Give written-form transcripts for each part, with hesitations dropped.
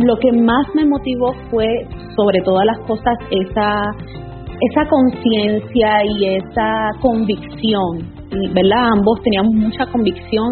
Lo que más me motivó fue, sobre todas las cosas, esa conciencia y esa convicción, ¿verdad? Ambos teníamos mucha convicción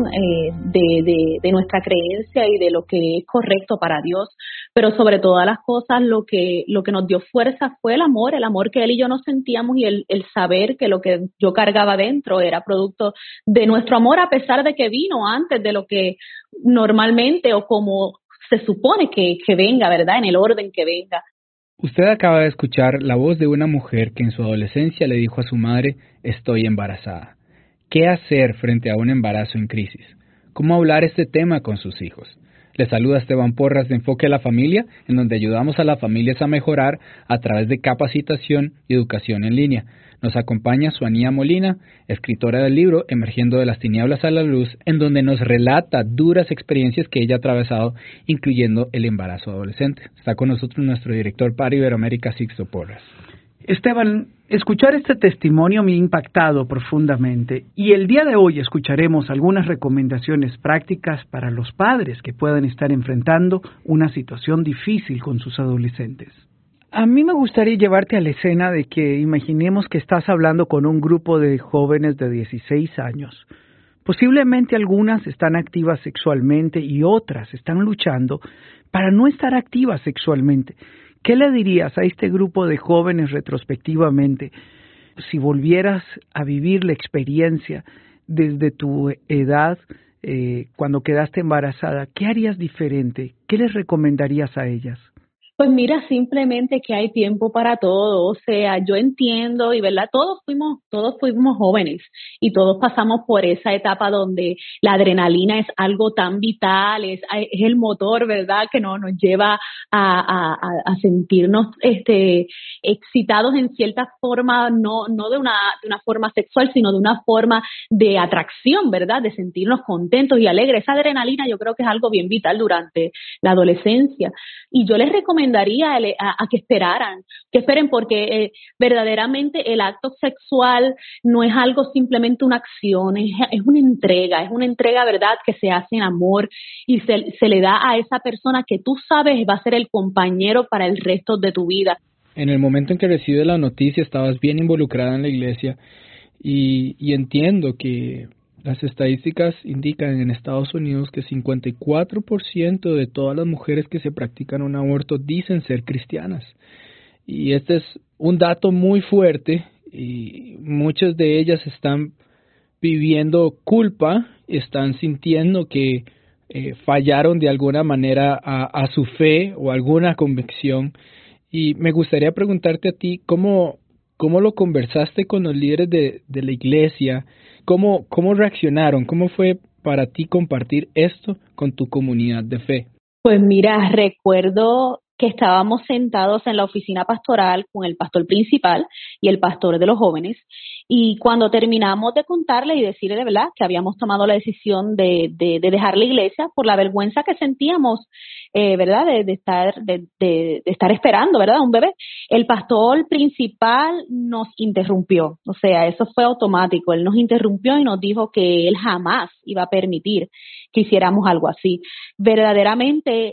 de nuestra creencia y de lo que es correcto para Dios, pero sobre todas las cosas lo que nos dio fuerza fue el amor que él y yo nos sentíamos, y el saber que lo que yo cargaba dentro era producto de nuestro amor, a pesar de que vino antes de lo que normalmente o como se supone que venga, ¿verdad? En el orden que venga. Usted acaba de escuchar la voz de una mujer que en su adolescencia le dijo a su madre: estoy embarazada. ¿Qué hacer frente a un embarazo en crisis? ¿Cómo hablar este tema con sus hijos? Le saluda Esteban Porras de Enfoque a la Familia, en donde ayudamos a las familias a mejorar a través de capacitación y educación en línea. Nos acompaña Suanía Molina, escritora del libro Emergiendo de las tinieblas a la luz, en donde nos relata duras experiencias que ella ha atravesado, incluyendo el embarazo adolescente. Está con nosotros nuestro director para Iberoamérica, Sixto Porras. Esteban, escuchar este testimonio me ha impactado profundamente, y el día de hoy escucharemos algunas recomendaciones prácticas para los padres que puedan estar enfrentando una situación difícil con sus adolescentes. A mí me gustaría llevarte a la escena de que imaginemos que estás hablando con un grupo de jóvenes de 16 años. Posiblemente algunas están activas sexualmente y otras están luchando para no estar activas sexualmente. ¿Qué le dirías a este grupo de jóvenes retrospectivamente si volvieras a vivir la experiencia desde tu edad cuando quedaste embarazada? ¿Qué harías diferente? ¿Qué les recomendarías a ellas? Pues mira, simplemente que hay tiempo para todo, o sea, yo entiendo y verdad, todos fuimos jóvenes y todos pasamos por esa etapa donde la adrenalina es algo tan vital, es el motor, verdad, que nos lleva a sentirnos excitados en cierta forma, no de una forma sexual, sino de una forma de atracción, verdad, de sentirnos contentos y alegres. Esa adrenalina yo creo que es algo bien vital durante la adolescencia, y yo les recomendaría a que esperen, porque verdaderamente el acto sexual no es algo simplemente una acción, es una entrega, verdad, que se hace en amor y se le da a esa persona que tú sabes va a ser el compañero para el resto de tu vida. En el momento en que recibes la noticia estabas bien involucrada en la iglesia y entiendo que las estadísticas indican en Estados Unidos que 54% de todas las mujeres que se practican un aborto dicen ser cristianas. Y este es un dato muy fuerte, y muchas de ellas están viviendo culpa, están sintiendo que fallaron de alguna manera a su fe o alguna convicción. Y me gustaría preguntarte a ti, ¿cómo lo conversaste con los líderes de la iglesia? ¿Cómo reaccionaron? ¿Cómo fue para ti compartir esto con tu comunidad de fe? Pues mira, recuerdo que estábamos sentados en la oficina pastoral con el pastor principal y el pastor de los jóvenes, y cuando terminamos de contarle y decirle de verdad que habíamos tomado la decisión de dejar la iglesia por la vergüenza que sentíamos, verdad, de estar esperando, verdad, un bebé, el pastor principal nos interrumpió. O sea, eso fue automático. Él nos interrumpió y nos dijo que él jamás iba a permitir que hiciéramos algo así. Verdaderamente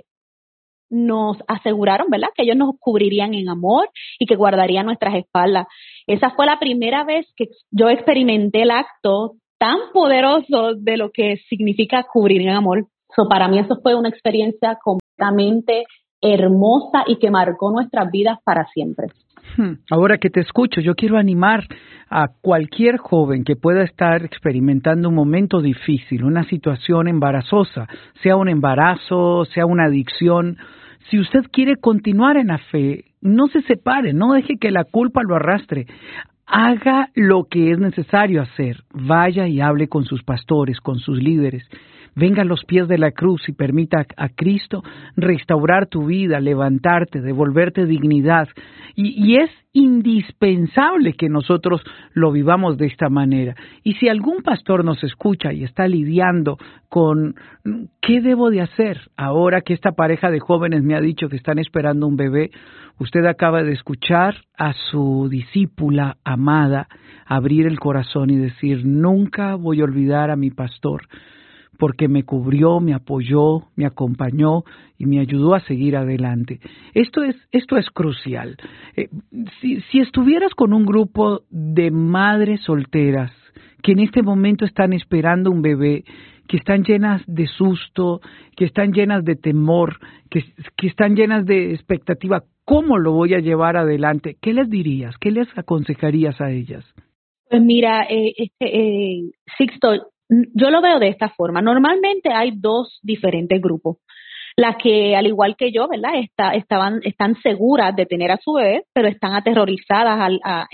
nos aseguraron, ¿verdad?, que ellos nos cubrirían en amor y que guardarían nuestras espaldas. Esa fue la primera vez que yo experimenté el acto tan poderoso de lo que significa cubrir en amor. Para mí eso fue una experiencia completamente hermosa y que marcó nuestras vidas para siempre. Ahora que te escucho, yo quiero animar a cualquier joven que pueda estar experimentando un momento difícil, una situación embarazosa, sea un embarazo, sea una adicción. Si usted quiere continuar en la fe, no se separe, no deje que la culpa lo arrastre. Haga lo que es necesario hacer. Vaya y hable con sus pastores, con sus líderes. Venga a los pies de la cruz y permita a Cristo restaurar tu vida, levantarte, devolverte dignidad. Y es indispensable que nosotros lo vivamos de esta manera. Y si algún pastor nos escucha y está lidiando con ¿qué debo de hacer? Ahora que esta pareja de jóvenes me ha dicho que están esperando un bebé, usted acaba de escuchar a su discípula amada abrir el corazón y decir: nunca voy a olvidar a mi pastor, porque me cubrió, me apoyó, me acompañó y me ayudó a seguir adelante. Esto es crucial. Si estuvieras con un grupo de madres solteras que en este momento están esperando un bebé, que están llenas de susto, que están llenas de temor, que están llenas de expectativa, ¿cómo lo voy a llevar adelante? ¿Qué les dirías? ¿Qué les aconsejarías a ellas? Pues mira, Sixto, yo lo veo de esta forma. Normalmente hay dos diferentes grupos. Las que, al igual que yo, ¿verdad? Están seguras de tener a su bebé, pero están aterrorizadas a la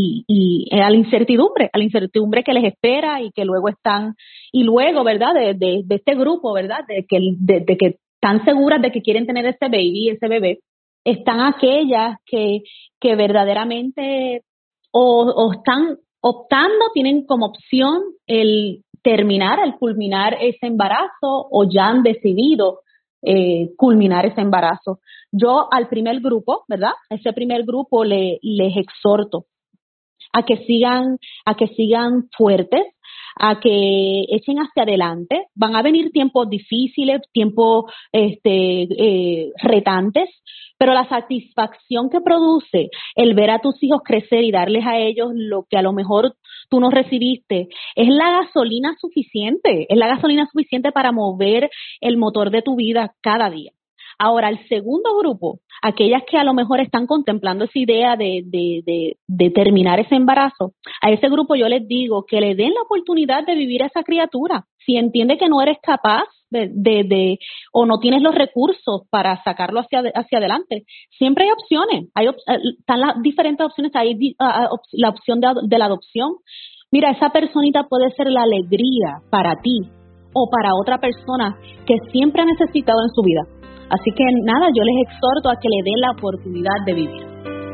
incertidumbre que les espera y que luego ¿verdad? De este grupo, ¿verdad? De que están seguras de que quieren tener ese bebé, están aquellas que verdaderamente o están optando, tienen como opción el culminar ese embarazo, o ya han decidido culminar ese embarazo. Yo al primer grupo, ¿verdad? A ese primer grupo les exhorto a que sigan fuertes, a que echen hacia adelante. Van a venir tiempos difíciles, tiempos retantes, pero la satisfacción que produce el ver a tus hijos crecer y darles a ellos lo que a lo mejor tú no recibiste, es la gasolina suficiente para mover el motor de tu vida cada día. Ahora, el segundo grupo, aquellas que a lo mejor están contemplando esa idea de terminar ese embarazo, a ese grupo yo les digo que le den la oportunidad de vivir a esa criatura. Si entiende que no eres capaz o no tienes los recursos para sacarlo hacia adelante, siempre hay opciones, están las diferentes opciones, hay la opción de la adopción. Mira, esa personita puede ser la alegría para ti o para otra persona que siempre ha necesitado en su vida. Así que nada, yo les exhorto a que le den la oportunidad de vivir.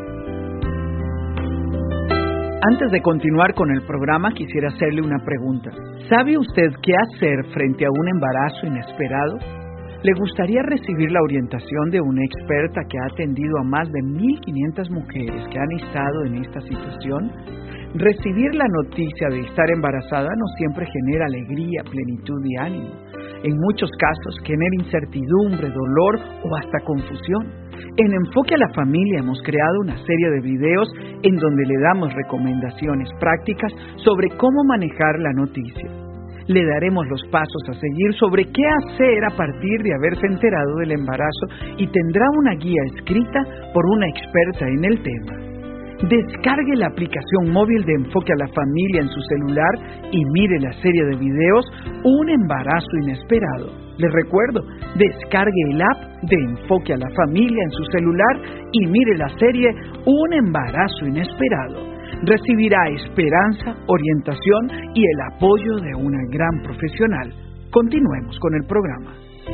Antes de continuar con el programa, quisiera hacerle una pregunta. ¿Sabe usted qué hacer frente a un embarazo inesperado? ¿Le gustaría recibir la orientación de una experta que ha atendido a más de 1,500 mujeres que han estado en esta situación? Recibir la noticia de estar embarazada no siempre genera alegría, plenitud y ánimo. En muchos casos genera incertidumbre, dolor o hasta confusión. En Enfoque a la Familia hemos creado una serie de videos en donde le damos recomendaciones prácticas sobre cómo manejar la noticia. Le daremos los pasos a seguir sobre qué hacer a partir de haberse enterado del embarazo y tendrá una guía escrita por una experta en el tema. Descargue la aplicación móvil de Enfoque a la Familia en su celular y mire la serie de videos Un embarazo inesperado. Les recuerdo, descargue el app de Enfoque a la Familia en su celular y mire la serie Un embarazo inesperado. Recibirá esperanza, orientación y el apoyo de una gran profesional. Continuemos con el programa.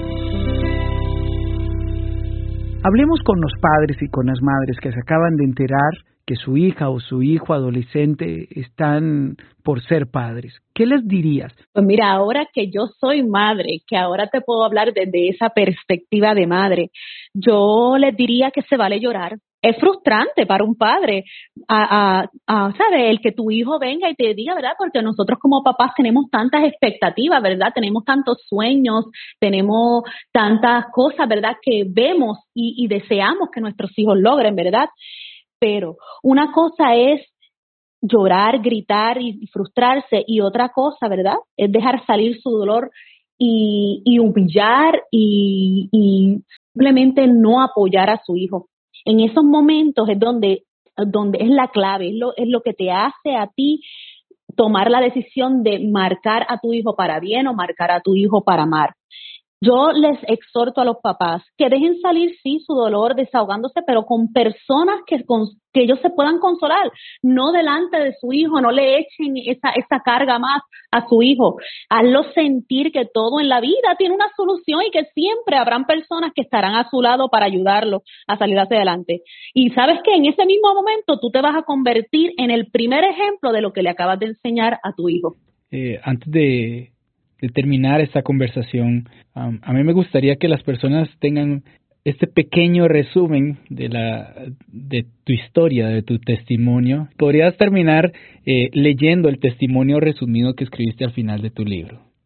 Hablemos con los padres y con las madres que se acaban de enterar que su hija o su hijo adolescente están por ser padres. ¿Qué les dirías? Pues mira, ahora que yo soy madre, que ahora te puedo hablar desde esa perspectiva de madre, yo les diría que se vale llorar. Es frustrante para un padre, ¿sabes? El que tu hijo venga y te diga, ¿verdad? Porque nosotros como papás tenemos tantas expectativas, ¿verdad? Tenemos tantos sueños, tenemos tantas cosas, ¿verdad? Que vemos y deseamos que nuestros hijos logren, ¿verdad? Pero una cosa es llorar, gritar y frustrarse, y otra cosa, ¿verdad? Es dejar salir su dolor y humillar y simplemente no apoyar a su hijo. En esos momentos es donde es la clave, es lo que te hace a ti tomar la decisión de marcar a tu hijo para bien o marcar a tu hijo para mal. Yo les exhorto a los papás que dejen salir, sí, su dolor desahogándose, pero con personas que ellos se puedan consolar, no delante de su hijo, no le echen esa carga más a su hijo. Hazlo sentir que todo en la vida tiene una solución y que siempre habrán personas que estarán a su lado para ayudarlo a salir hacia adelante. Y sabes que en ese mismo momento tú te vas a convertir en el primer ejemplo de lo que le acabas de enseñar a tu hijo. Antes de terminar esta conversación, a mí me gustaría que las personas tengan este pequeño resumen de tu historia, de tu testimonio. ¿Podrías terminar leyendo el testimonio resumido que escribiste al final de tu libro?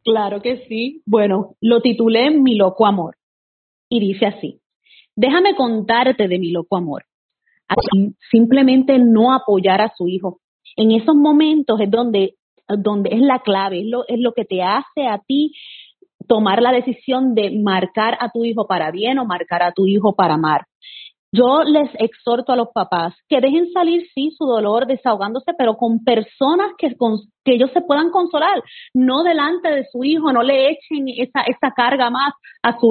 Claro que sí. Bueno, lo titulé Mi loco amor y dice así: déjame contarte de mi loco amor. Aquí simplemente no apoyar a su hijo. En esos momentos es donde es la clave, es lo que te hace a ti tomar la decisión de marcar a tu hijo para bien o marcar a tu hijo para mal. Yo les exhorto a los papás que dejen salir, sí, su dolor desahogándose, pero con personas que ellos se puedan consolar, no delante de su hijo, no le echen esa carga más a su